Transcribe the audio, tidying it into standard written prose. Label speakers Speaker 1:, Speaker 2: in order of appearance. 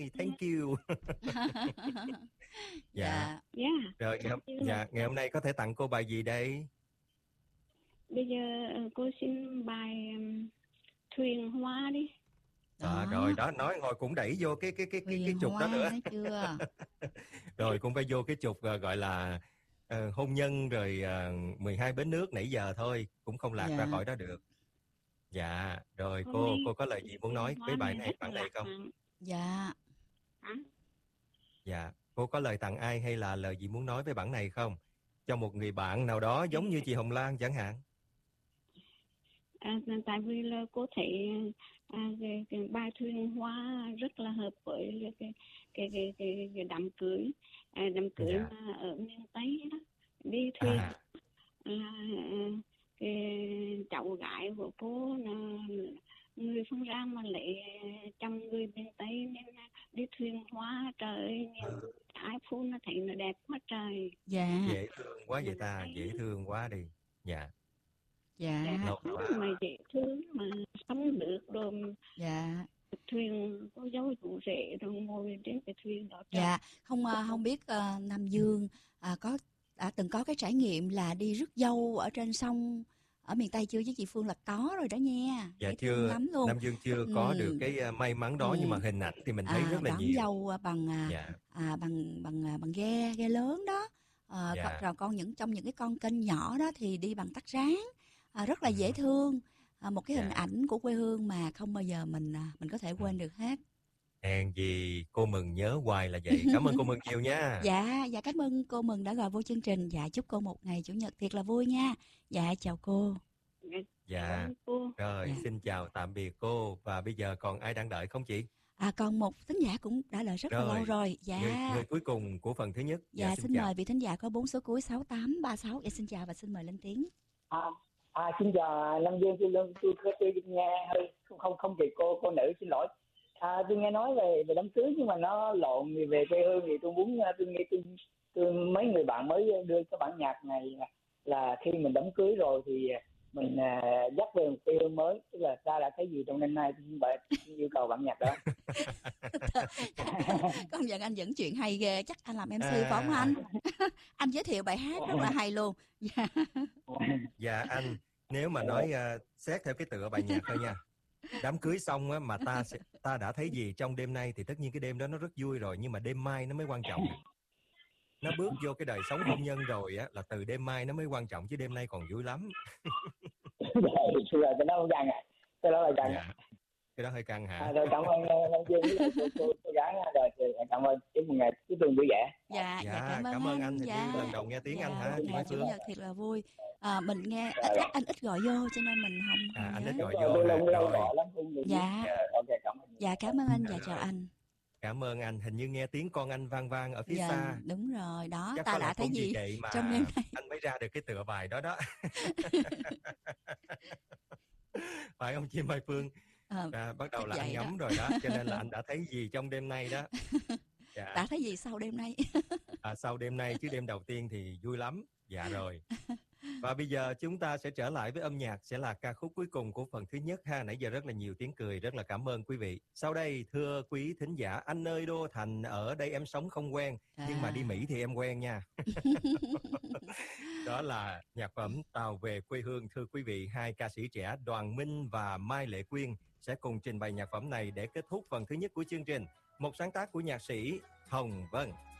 Speaker 1: Thank you. Dạ.
Speaker 2: Dạ.
Speaker 1: Rồi ngày hôm nay có thể tặng cô bài gì đây?
Speaker 2: Bây giờ cô xin bài Thuyền Hoa đi.
Speaker 1: Rồi đó, nói ngồi cũng đẩy vô cái trục đó nữa.
Speaker 3: Chưa?
Speaker 1: Rồi cũng phải vô cái trục gọi là hôn nhân rồi 12 bến nước nãy giờ thôi, cũng không lạc ra khỏi đó được. Dạ, rồi cô có lời gì muốn nói với bài này, bản này không?
Speaker 3: Dạ.
Speaker 1: Dạ, cô có lời tặng ai hay là lời gì muốn nói với bản này không? Cho một người bạn nào đó giống như chị Hồng Lan chẳng hạn.
Speaker 2: Tại vì là cô thấy cái bài Thuyền Hoa rất là hợp với cái đám cưới mà ở miền Tây đó, đi thuyền là cái cháu gái của cô là người Phương Nam mà lấy chồng người miền Tây nên đi thuyền hoa, trời ai phun nó thấy nó đẹp quá trời.
Speaker 3: Dạ.
Speaker 1: Dễ thương quá vậy ta, dễ thương quá đi. Dạ.
Speaker 3: Dạ.
Speaker 2: Mà dễ thương mà sống được rồi.
Speaker 3: Dạ.
Speaker 2: Thuyền có dấu chủ rể rồi ngồi trên cái thuyền đó.
Speaker 3: Dạ, không biết Nam Dương từng có cái trải nghiệm là đi rước dâu ở trên sông ở miền Tây chưa? Với chị Phương là có rồi đó nha.
Speaker 1: Dạ chưa,
Speaker 3: lắm luôn.
Speaker 1: Nam Dương chưa có được cái may mắn đó, nhưng mà hình ảnh thì mình thấy rất là nhiều.
Speaker 3: Đón dâu bằng ghe lớn đó. Rồi trong những cái con kênh nhỏ đó thì đi bằng tắc rán, rất là dễ thương. Một cái hình ảnh của quê hương mà không bao giờ mình có thể quên được hết.
Speaker 1: Hèn gì cô Mừng nhớ hoài là vậy. Cảm ơn cô Mừng nhiều nha.
Speaker 3: Dạ cảm ơn cô Mừng đã gọi vô chương trình. Dạ chúc cô một ngày chủ nhật thiệt là vui nha. Dạ chào cô.
Speaker 1: Dạ. Rồi xin chào tạm biệt cô. Và bây giờ còn ai đang đợi không chị?
Speaker 3: Còn một thính giả cũng đã đợi rất là lâu rồi. Dạ.
Speaker 1: Người cuối cùng của phần thứ nhất.
Speaker 3: Dạ xin mời vị thính giả có 4 số cuối 6836. Dạ xin chào và xin mời lên tiếng.
Speaker 4: Xin chào Nam Dương, tôi nghe hơi không kịp cô nữ, xin lỗi. Tôi nghe nói về đám cưới nhưng mà nó lộn về quê hương, thì tôi muốn tôi mấy người bạn mới đưa cái bản nhạc này là khi mình đám cưới rồi thì mình dắt về một quê hương mới, tức là ta đã thấy gì trong đêm nay, tôi yêu cầu bản nhạc đó.
Speaker 3: Công nhận anh dẫn chuyện hay ghê, chắc anh làm MC phải không anh? Anh giới thiệu bài hát rất là hay luôn.
Speaker 1: Dạ anh, nếu mà nói xét theo cái tựa bài nhạc thôi nha. Đám cưới xong á mà ta đã thấy gì trong đêm nay thì tất nhiên cái đêm đó nó rất vui rồi, nhưng mà đêm mai nó mới quan trọng. Nó bước vô cái đời sống hôn nhân rồi á là từ đêm mai nó mới quan trọng, chứ đêm nay còn vui lắm.
Speaker 4: Cái đó căng à. Cái đó là căng.
Speaker 1: Dạ. Cái đó hơi căng hả?
Speaker 4: Rồi cảm ơn Nam Dương cô gái rồi, cảm ơn, chúc mừng ngày cuối tuần vui vẻ.
Speaker 3: Dạ cảm ơn anh.
Speaker 1: Dạ. Lần đầu nghe tiếng anh hả?
Speaker 3: Ngày chủ nhật thiệt là vui. Mình nghe chắc anh ít gọi vô cho nên mình không
Speaker 1: anh
Speaker 3: nhớ.
Speaker 1: ít gọi vô
Speaker 3: rồi. Dạ cảm ơn anh. Dạ chào anh.
Speaker 1: Cảm ơn anh, hình như nghe tiếng con anh vang vang ở phía xa.
Speaker 3: Đúng rồi, đó.
Speaker 1: Chắc
Speaker 3: ta đã thấy gì
Speaker 1: trong đêm nay anh mới ra được cái tựa bài đó. Phải không chị Mai Phương? Bắt đầu là anh ngấm rồi đó, cho nên là anh đã thấy gì trong đêm nay đó. Dạ.
Speaker 3: Đã thấy gì sau đêm nay?
Speaker 1: Sau đêm nay, chứ đêm đầu tiên thì vui lắm. Dạ rồi. Và bây giờ chúng ta sẽ trở lại với âm nhạc, sẽ là ca khúc cuối cùng của phần thứ nhất ha. Nãy giờ rất là nhiều tiếng cười, rất là cảm ơn quý vị. Sau đây thưa quý thính giả, anh ơi Đô Thành, ở đây em sống không quen, nhưng mà đi Mỹ thì em quen nha. Đó là nhạc phẩm Tàu về quê hương. Thưa quý vị, hai ca sĩ trẻ Đoàn Minh và Mai Lệ Quyên sẽ cùng trình bày nhạc phẩm này để kết thúc phần thứ nhất của chương trình. Một sáng tác của nhạc sĩ Hồng Vân.